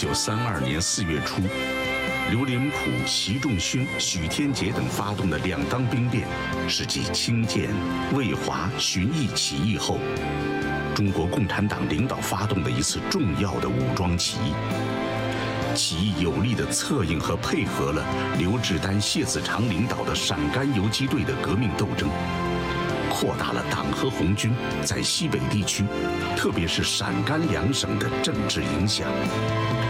1932年4月初，刘连甫、习仲勋、许天杰等发动的两党兵变，是继清涧、渭华、旬邑起义后，中国共产党领导发动的一次重要的武装起义。起义有力地策应和配合了刘志丹、谢子长领导的陕甘游击队的革命斗争，扩大了党和红军在西北地区，特别是陕甘两省的政治影响。